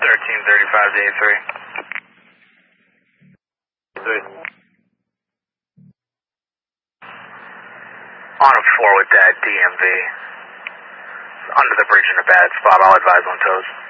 1335 to A3. On a 4 with that DMV. Under the bridge in a bad spot, I'll advise on toes.